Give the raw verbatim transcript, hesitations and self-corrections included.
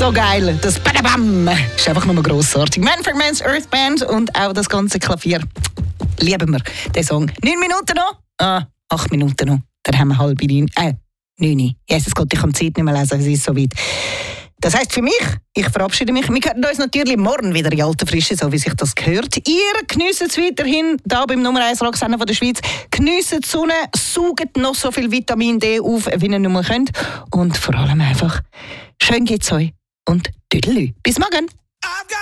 So geil, das Badabam ist einfach nur grossartig. Man for Man's Earth Band und auch das ganze Klavier. Lieben wir den Song. Neun Minuten noch? Ah, acht Minuten noch. Dann haben wir halb neun. Äh, neun. Jesus Gott, ich kann die Zeit nicht mehr lesen, es ist so weit. Das heisst für mich, ich verabschiede mich. Wir hören uns natürlich morgen wieder in alter Frische, so wie sich das gehört. Ihr geniesst es weiterhin, hier beim Nummer eins Rocksender von der Schweiz. Geniesst die Sonne, saugt noch so viel Vitamin D auf, wie ihr nur könnt. Und vor allem einfach, schön geht's euch und Tüdelü. Bis morgen!